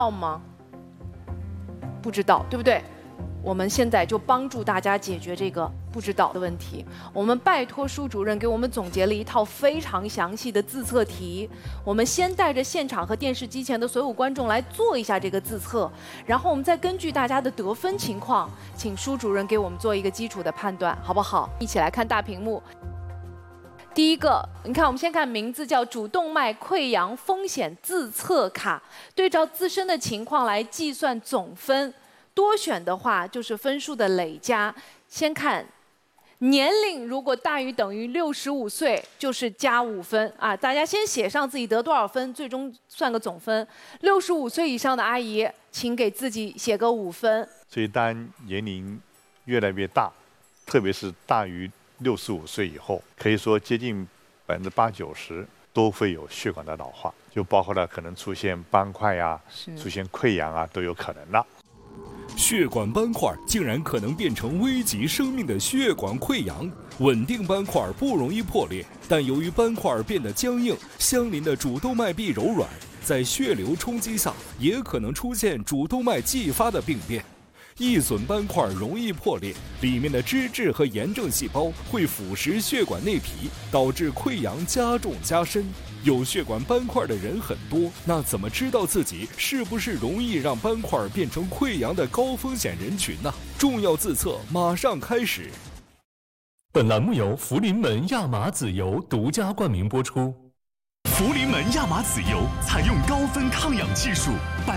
吗？不知道，对不对？我们现在就帮助大家解决这个不知道的问题。我们拜托舒主任给我们总结了一套非常详细的自测题。我们先带着现场和电视机前的所有观众来做一下这个自测，然后我们再根据大家的得分情况，请舒主任给我们做一个基础的判断，好不好？一起来看大屏幕。第一个，你看，我们先看名字叫主动脉溃疡风险自测卡，对照自身的情况来计算总分。多选的话就是分数的累加。先看年龄，如果大于等于65岁，就是加5分啊！大家先写上自己得多少分，最终算个总分。65岁以上的阿姨，请给自己写个5分。 所以当年龄越来越大，特别是大于65岁以后，可以说接近80%、90%都会有血管的老化，就包括了可能出现斑块啊、出现溃疡啊，都有可能了。 血管斑块竟然可能变成危及生命的血管溃疡。稳定斑块不容易破裂，但由于斑块变得僵硬，相邻的主动脉壁柔软，在血流冲击下，也可能出现主动脉继发的病变。易损斑块容易破裂，里面的脂质和炎症细胞会腐蚀血管内皮，导致溃疡加重加深。有血管斑块的人很多，那怎么知道自己是不是容易让斑块变成溃疡的高风险人群呢？重要自测马上开始。 本栏目由福临门亚麻籽油独家冠名播出。 福临门亚麻籽油采用高分抗氧技术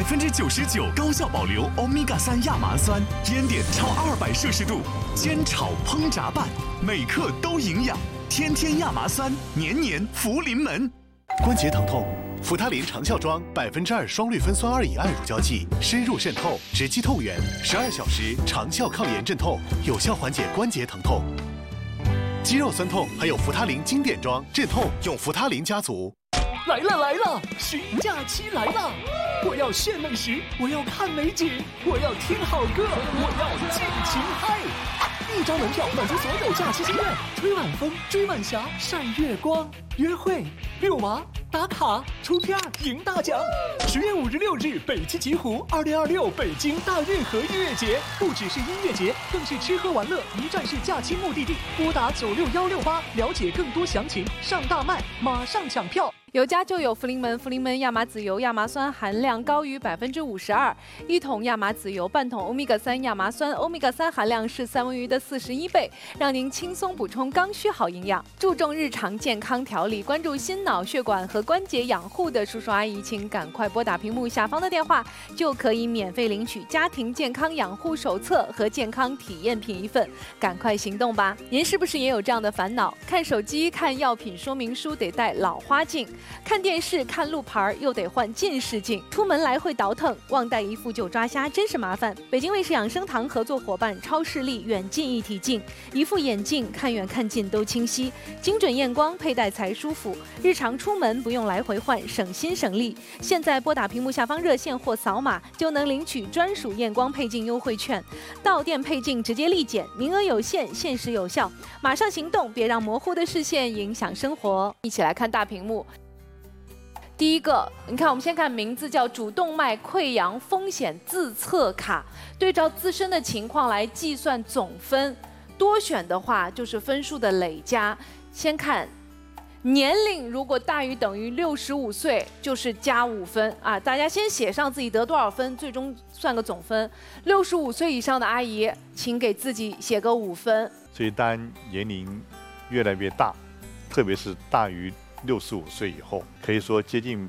，99%高效保留欧米伽3亚麻酸，烟点超200摄氏度，煎炒烹炸拌，每克都营养，天天亚麻酸，年年福临门。 关节疼痛，扶他林长效庄2%双氯芬酸2乙胺乳胶剂，深入渗透，直击痛源，12小时长效抗炎镇痛，有效缓解关节疼痛。肌肉酸痛还有扶他林经典装镇痛，用扶他林家族。 来了，旬假期来了！我要炫美食，我要看美景，我要听好歌，我要尽情嗨！一张门票满足所有假期心愿，吹晚风，追晚霞，晒月光，约会，遛娃，打卡，出片，赢大奖。10月5日、6日，北汽极狐2026北京大运河音乐节，不只是音乐节，更是吃喝玩乐一站式假期目的地。拨打96168，了解更多详情。上大麦，马上抢票。 有家就有福临门，福临门亚麻籽油亚麻酸含量高于52%，一桶亚麻籽油半桶欧米伽3亚麻酸，欧米伽3含量是三文鱼的41倍，让您轻松补充刚需好营养。注重日常健康调理，关注心脑血管和关节养护的叔叔阿姨，请赶快拨打屏幕下方的电话，就可以免费领取家庭健康养护手册和健康体验品1份，赶快行动吧！您是不是也有这样的烦恼？看手机、看药品说明书得戴老花镜。看电视看路牌又得换近视镜，出门来回倒腾，忘带一副就抓瞎，真是麻烦。北京卫视养生堂合作伙伴超视力远近一体镜，一副眼镜看远看近都清晰，精准验光，佩戴才舒服。日常出门不用来回换，省心省力。现在拨打屏幕下方热线或扫码就能领取专属验光配镜优惠券，到店配镜直接立减，名额有限，限时有效，马上行动，别让模糊的视线影响生活。一起来看大屏幕。第一个，你看，我们先看名字叫主动脉溃疡风险自测卡，对照自身的情况来计算总分。多选的话就是分数的累加。先看年龄，如果大于等于65岁，就是加5分啊！大家先写上自己得多少分，最终算个总分。65岁以上的阿姨，请给自己写个5分。 所以当年龄越来越大，特别是大于65岁以后，可以说接近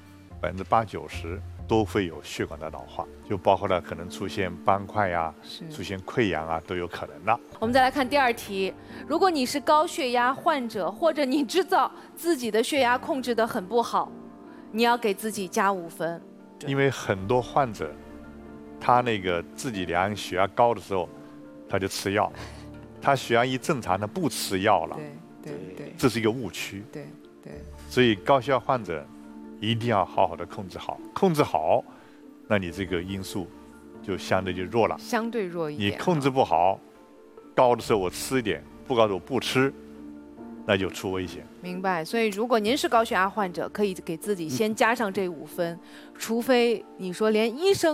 80%、90%都会有血管的老化，就包括了可能出现斑块啊、出现溃疡啊，都有可能了。 我们再来看第2题，如果你是高血压患者，或者你知道自己的血压控制得很不好，你要给自己加5分。 因为很多患者，他那个自己量血压高的时候，他就吃药，他血压一正常，他不吃药了。 对， 这是一个误区。 对。 所以高血压患者一定要好好的控制好，控制好，那你这个因素就相对就弱了， 相对弱一点。 你控制不好，高的时候我吃一点，不高的我不吃， 那就出危险。 明白。所以如果您是高血压患者，可以给自己先加上这5分，除非你说连医生